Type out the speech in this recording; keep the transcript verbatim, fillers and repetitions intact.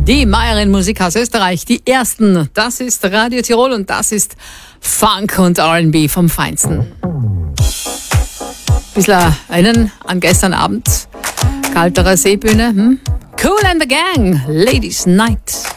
Die Meierin Musik aus Österreich, die ersten. Das ist Radio Tirol und das ist Funk und R and B vom Feinsten. Bisschen erinnern an gestern Abend. Kalterer Seebühne. Hm? Cool and the Gang, Ladies Night.